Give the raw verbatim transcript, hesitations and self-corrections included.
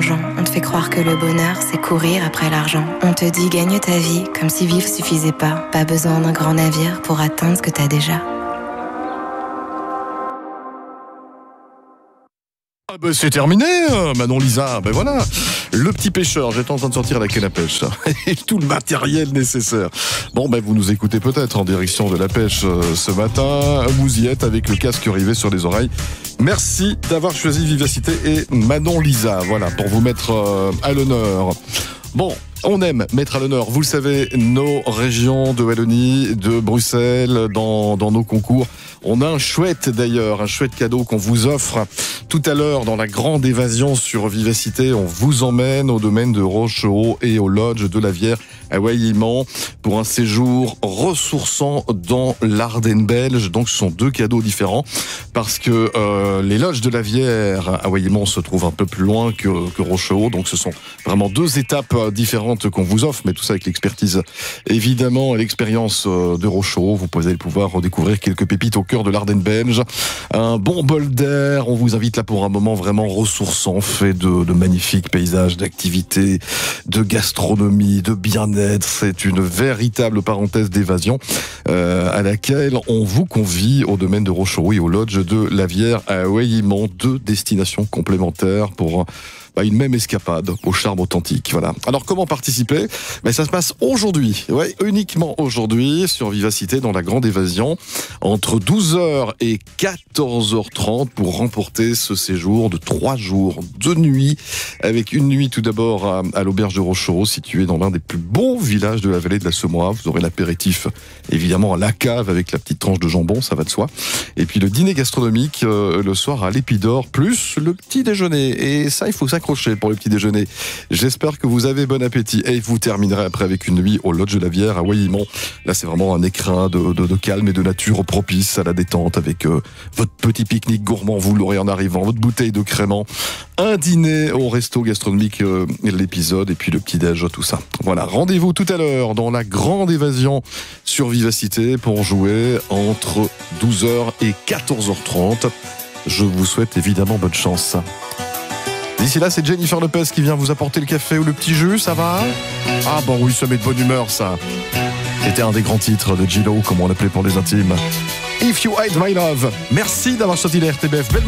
l'argent. On te fait croire que le bonheur, c'est courir après l'argent. On te dit gagne ta vie, comme si vivre suffisait pas. Pas besoin d'un grand navire pour atteindre ce que t'as déjà. Ah bah c'est terminé, Manon Lisa, ben voilà, le petit pêcheur, j'étais en train de sortir la canne à pêche, et tout le matériel nécessaire. Bon ben vous nous écoutez peut-être en direction de la pêche ce matin, vous y êtes avec le casque rivé sur les oreilles. Merci d'avoir choisi Vivacité et Manon Lisa, voilà, pour vous mettre à l'honneur. Bon, on aime mettre à l'honneur, vous le savez, nos régions de Wallonie, de Bruxelles, dans, dans nos concours. On a un chouette d'ailleurs, un chouette cadeau qu'on vous offre tout à l'heure dans la grande évasion sur Vivacité. On vous emmène au domaine de Rochehaut et au lodge de la Vière à Wayilmont pour un séjour ressourçant dans l'Ardenne belge. Donc ce sont deux cadeaux différents parce que euh, les lodges de la Vière à Wayilmont se trouvent un peu plus loin que, que Rochehaut. Donc ce sont vraiment deux étapes différentes qu'on vous offre, mais tout ça avec l'expertise évidemment et l'expérience de Rochehaut. Vous allez pouvoir redécouvrir quelques pépites au cœur de l'Ardenne belge. Un bon bol d'air. On vous invite là pour un moment vraiment ressourçant, fait de, de magnifiques paysages, d'activités, de gastronomie, de bien-être. C'est une véritable parenthèse d'évasion euh, à laquelle on vous convie au domaine de Rochehaut et au lodge de la Vière à Wayilmont. Deux destinations complémentaires pour bah, une même escapade au charme authentique. Voilà. Alors comment participer ? Ben, ça se passe aujourd'hui, ouais, uniquement aujourd'hui sur Vivacité dans la grande évasion entre douze heures et quatorze heures trente pour remporter ce séjour de trois jours, deux nuits, avec une nuit tout d'abord à, à l'auberge de Rochehaut, située dans l'un des plus beaux villages de la vallée de la Semois. Vous aurez l'apéritif évidemment à la cave avec la petite tranche de jambon, ça va de soi. Et puis le dîner gastronomique euh, le soir à l'Épidore, plus le petit déjeuner. Et ça, il faut s'accrocher pour le petit déjeuner. J'espère que vous avez bon appétit. Et vous terminerez après avec une nuit au lodge de la Vière à Wayilmont. Là, c'est vraiment un écrin de, de, de calme et de nature propice à la détente avec euh, votre petit pique-nique gourmand, vous l'aurez en arrivant, votre bouteille de crément, un dîner au resto gastronomique, euh, l'épisode et puis le petit-déj, tout ça. Voilà, rendez-vous tout à l'heure dans la grande évasion sur Vivacité pour jouer entre douze heures et quatorze heures trente. Je vous souhaite évidemment bonne chance. D'ici là, c'est Jennifer Lopez qui vient vous apporter le café ou le petit jus, ça va ? Ah bon oui, ça met de bonne humeur, ça. C'était un des grands titres de J-Lo, comme on l'appelait pour les intimes. If You Hate My Love. Merci d'avoir choisi la R T B F. Belle